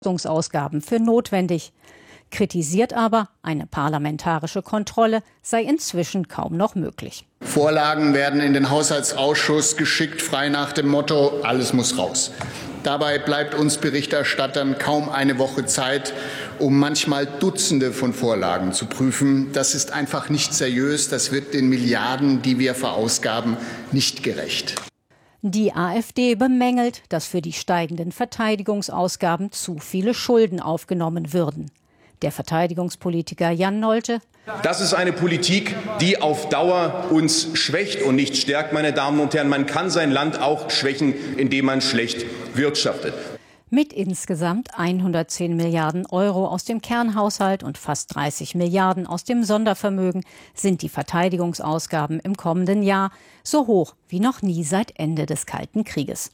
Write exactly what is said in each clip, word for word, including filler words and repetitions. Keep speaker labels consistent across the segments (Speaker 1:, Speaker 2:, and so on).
Speaker 1: Ausgaben für notwendig, kritisiert aber, eine parlamentarische Kontrolle sei inzwischen kaum noch möglich.
Speaker 2: Vorlagen werden in den Haushaltsausschuss geschickt, frei nach dem Motto, alles muss raus. Dabei bleibt uns Berichterstattern kaum eine Woche Zeit, um manchmal Dutzende von Vorlagen zu prüfen. Das ist einfach nicht seriös. Das wird den Milliarden, die wir verausgaben, nicht gerecht.
Speaker 1: Die AfD bemängelt, dass für die steigenden Verteidigungsausgaben zu viele Schulden aufgenommen würden. Der Verteidigungspolitiker Jan Nolte:
Speaker 3: Das ist eine Politik, die auf Dauer uns schwächt und nicht stärkt, meine Damen und Herren. Man kann sein Land auch schwächen, indem man schlecht wirtschaftet.
Speaker 1: Mit insgesamt hundertzehn Milliarden Euro aus dem Kernhaushalt und fast dreißig Milliarden aus dem Sondervermögen sind die Verteidigungsausgaben im kommenden Jahr so hoch wie noch nie seit Ende des Kalten Krieges.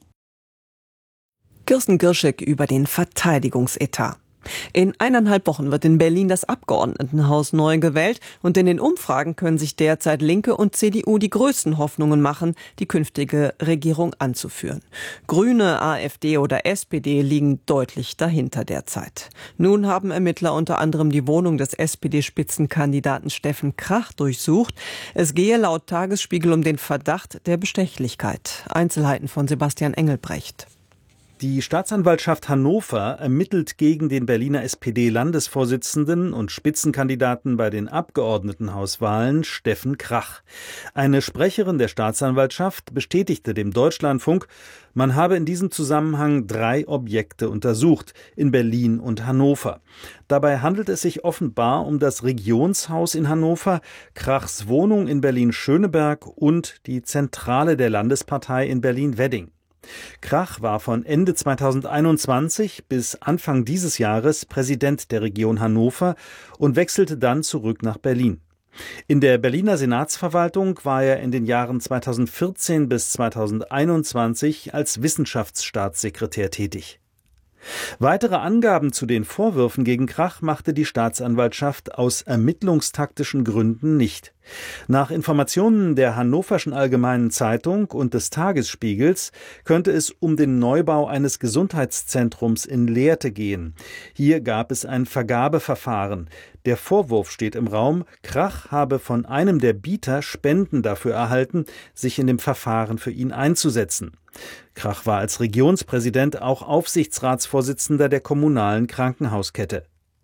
Speaker 4: Kirsten Girschek über den Verteidigungsetat. In eineinhalb Wochen wird in Berlin das Abgeordnetenhaus neu gewählt und in den Umfragen können sich derzeit Linke und C D U die größten Hoffnungen machen, die künftige Regierung anzuführen. Grüne, AfD oder S P D liegen deutlich dahinter derzeit. Nun haben Ermittler unter anderem die Wohnung des S P D-Spitzenkandidaten Steffen Krach durchsucht. Es gehe laut Tagesspiegel um den Verdacht der Bestechlichkeit. Einzelheiten von Sebastian Engelbrecht.
Speaker 5: Die Staatsanwaltschaft Hannover ermittelt gegen den Berliner S P D-Landesvorsitzenden und Spitzenkandidaten bei den Abgeordnetenhauswahlen Steffen Krach. Eine Sprecherin der Staatsanwaltschaft bestätigte dem Deutschlandfunk, man habe in diesem Zusammenhang drei Objekte untersucht, in Berlin und Hannover. Dabei handelt es sich offenbar um das Regionshaus in Hannover, Krachs Wohnung in Berlin-Schöneberg und die Zentrale der Landespartei in Berlin-Wedding. Krach war von Ende zweitausendeinundzwanzig bis Anfang dieses Jahres Präsident der Region Hannover und wechselte dann zurück nach Berlin. In der Berliner Senatsverwaltung war er in den Jahren zweitausendvierzehn bis zweitausendeinundzwanzig als Wissenschaftsstaatssekretär tätig. Weitere Angaben zu den Vorwürfen gegen Krach machte die Staatsanwaltschaft aus ermittlungstaktischen Gründen nicht. Nach Informationen der Hannoverschen Allgemeinen Zeitung und des Tagesspiegels könnte es um den Neubau eines Gesundheitszentrums in Lehrte gehen. Hier gab es ein Vergabeverfahren. Der Vorwurf steht im Raum, Krach habe von einem der Bieter Spenden dafür erhalten, sich in dem Verfahren für ihn einzusetzen. Krach war als Regionspräsident auch Aufsichtsratsvorsitzender der kommunalen Krankenhauskette.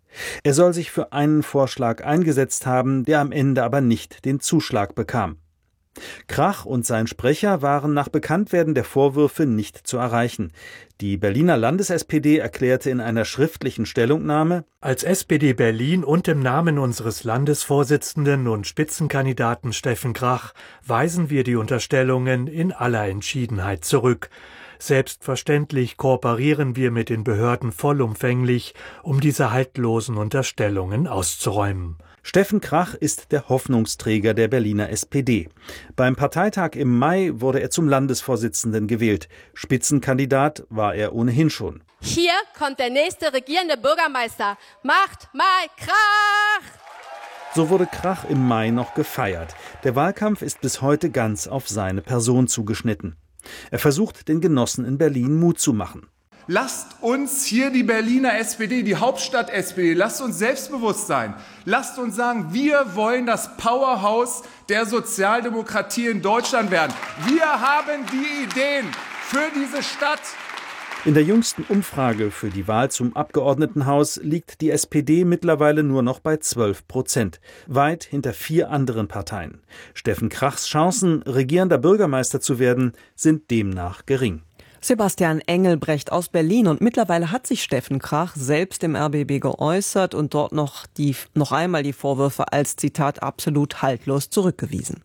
Speaker 5: Er soll sich für einen Vorschlag eingesetzt haben, der am Ende aber nicht den Zuschlag bekam. Krach und sein Sprecher waren nach Bekanntwerden der Vorwürfe nicht zu erreichen. Die Berliner Landes-S P D erklärte in einer schriftlichen Stellungnahme:
Speaker 6: Als S P D Berlin und im Namen unseres Landesvorsitzenden und Spitzenkandidaten Steffen Krach weisen wir die Unterstellungen in aller Entschiedenheit zurück. Selbstverständlich kooperieren wir mit den Behörden vollumfänglich, um diese haltlosen Unterstellungen auszuräumen.
Speaker 5: Steffen Krach ist der Hoffnungsträger der Berliner S P D. Beim Parteitag im Mai wurde er zum Landesvorsitzenden gewählt. Spitzenkandidat war er ohnehin schon.
Speaker 7: Hier kommt der nächste regierende Bürgermeister. Macht mal Krach!
Speaker 5: So wurde Krach im Mai noch gefeiert. Der Wahlkampf ist bis heute ganz auf seine Person zugeschnitten. Er versucht, den Genossen in Berlin Mut zu machen.
Speaker 8: Lasst uns hier die Berliner S P D, die Hauptstadt-S P D, lasst uns selbstbewusst sein. Lasst uns sagen, wir wollen das Powerhouse der Sozialdemokratie in Deutschland werden. Wir haben die Ideen für diese Stadt.
Speaker 5: In der jüngsten Umfrage für die Wahl zum Abgeordnetenhaus liegt die S P D mittlerweile nur noch bei zwölf Prozent, weit hinter vier anderen Parteien. Steffen Krachs Chancen, regierender Bürgermeister zu werden, sind demnach gering.
Speaker 4: Sebastian Engelbrecht aus Berlin. Und mittlerweile hat sich Steffen Krach selbst im R B B geäußert und dort noch, die, noch einmal die Vorwürfe als, Zitat, absolut haltlos zurückgewiesen.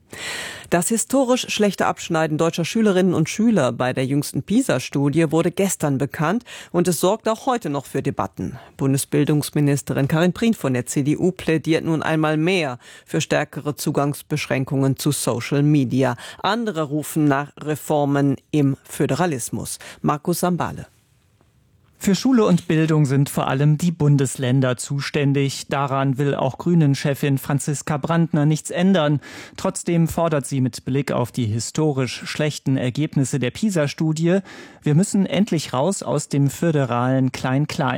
Speaker 4: Das historisch schlechte Abschneiden deutscher Schülerinnen und Schüler bei der jüngsten PISA-Studie wurde gestern bekannt und es sorgt auch heute noch für Debatten. Bundesbildungsministerin Karin Prien von der C D U plädiert nun einmal mehr für stärkere Zugangsbeschränkungen zu Social Media. Andere rufen nach Reformen im Föderalismus. Markus Sambale.
Speaker 9: Für Schule und Bildung sind vor allem die Bundesländer zuständig. Daran will auch Grünen-Chefin Franziska Brandner nichts ändern. Trotzdem fordert sie mit Blick auf die historisch schlechten Ergebnisse der PISA-Studie, wir müssen endlich raus aus dem föderalen Klein-Klein.